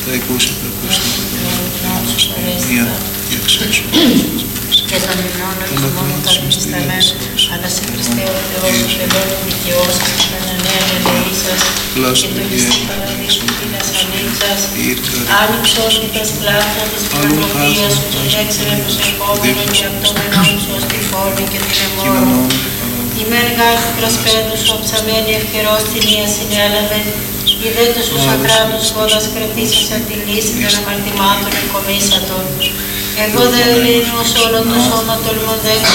τα εκούσια τα ακούσματα των Αγίων μία και εξέσου. Και των υμνών όχι μόνο καρπισταμέν, αλλά σε Χριστέ ο Θεός, ο τελών δικαιώσεις, την ανανέα ελεήσας, και το ληστή παραδείσου την ασανίτσας, άνοιξος ή τα σπλάχτα της πνευμονίας σου, και έξερε τους ερχόμενων και αυτόμενων σου ως τη φόλη και την εμμόρων. Η μεν γάρτη προσπέντους, οψαμένη ευχερός την ία συνέλαβεν, η δε τους ους ακράτους βόδας κρατήσας εν τη λύση των αμαρτημάτων εκομίσατων. Εγώ δε ελύνους όλο το σώμα τολμοδέξω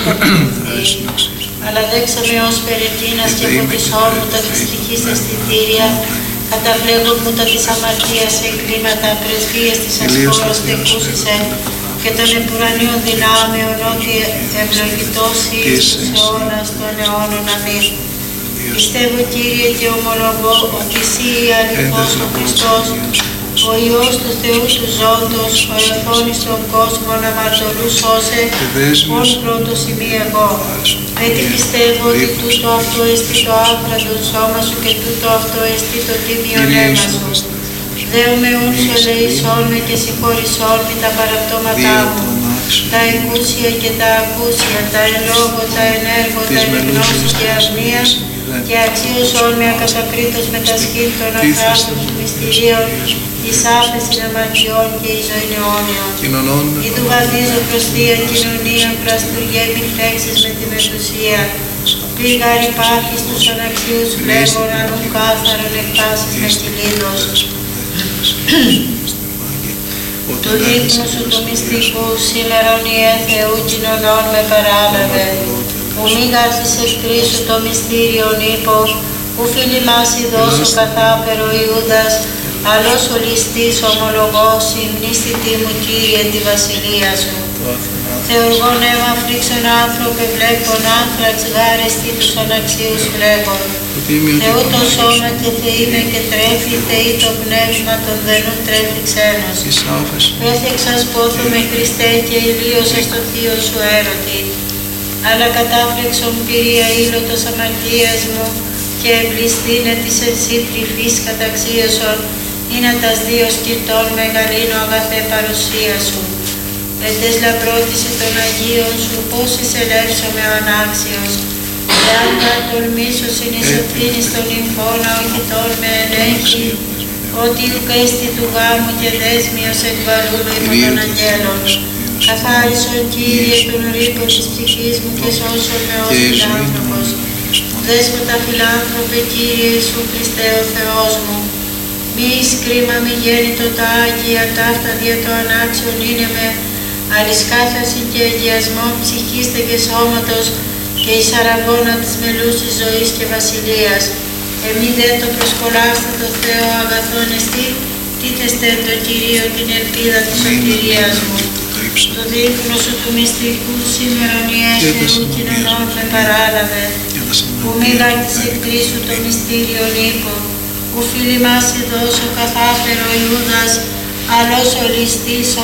αλλά δέξαμε ως περαιτίνας και φωτισόμου τα της τυχής αισθητήρια, καταφλέγω μου τα της αμαρτίας εγκλήματα, πρεσβείες της ασχόλως τεκούσισε και των επουρανίων δυνάμεων ότι ευλογητός εις τους αιώνας των αιώνων. Αμήν. Πιστεύω, Κύριε, και ομολογώ ότι εσύ αληθώς ο Χριστός, ο Υιός του Θεού του ζώντος, ο ευθόνης των κόσμων αμαρτωλούς σώσε, ως πρώτος ημί εγώ. Έτσι πιστεύω ότι τούτο αυτό εστί το άφραντο σώμα σου και τούτο αυτό εστί το τίμιον αίμα σου. Δέομαι ούν σου ελεησόν με και συγχωρησόν με τα παραπτώματά μου, τα εκούσια και τα ακούσια, τα εν λόγω, τα εν έργο, τα εν γνώση και αγνία, και αξίωσόν με ακατακρίτως με τα σχήν των ανθρώπων του μυστηρίων, εις άφεσιν αμαρτιών και εις ζωήν αιώνιον. Ιδου βαδίζω προς Θεία κοινωνία, πραστουργέ μη φέξεις με τη μετουσία. Πήγαρ υπάρχει στους αναξίους φλέγων, αν ου κάθαρον εκφάσεις με κυλίδος. Του δείπνου σου του μυστικού, σήμερον Ιε Θεού κοινωνών με παράλαβε. Ου μη γάρτης ευκρίσου το μυστήριον ύπο, ου φιλημάσι δώσου καθάπερο Ιούδας, αλλός ο ληστής ομολογός, υμνήστητή μου Κύριε τη βασιλεία σου. Θεοργών αίμα φρίξον άνθρωπε βλέπων άνθραξ γάρεστη τους αναξίους φλέγων. Θεού το σώμα και θεείμαι και τρέφει, θεή το πνεύμα των δενού τρέφει ξένος. Έφεξας πόθο με Χριστέ και ηλίωσας το θείο σου έρωτη. Αλλά κατάφλεξον Κυρία ήλωτος αμαρτίας μου και εμπληστήνε της εσύ τρυφής καταξίωσον, είναι τας δύο σκυρτών μεγαλύνω αγαθέ παρουσία σου. Ετες λαμπρότησε των Αγίων σου, πώς εισελεύσομαι ο ανάξιος. Εάν τα τολμήσω εις ευθύνης των νυμφώνα, όχι τόλ με ελέγχει, ότι ουκ έστι του γάμου και δέσμιος εκβαλούμε υπό των αγγέλων. Καθάρισον Κύριε τον ρήπο της ψυχής μου και σώσον με ως φιλάνθρωπος. Δέσποτα φιλάνθρωπε Κύριε Ιησού Χριστέ ο Θεός μου. Μη εις κρίμα μη γέννητο τα Άγια, ταύτα δια το ανάξιον είναι με αλισκάθαση και αγιασμό ψυχήστε και σώματος και εις αραγώνα της μελούσης ζωής και βασιλείας. Εμεί δε το προσκολάστε το Θεό αγαθόν εστί, τίθεστε το Κυρίο την ελπίδα της σωτηρίας μου. Το δείπνο σου του μυστικού σήμερον Ιε Θεού κοινωνών με παράλαβε, που μη γάρτης εκτρίσου το μυστήριον ύπο, που φιλημάσι δώσω καθάφερο Ιούδας, αλλός ο ληστής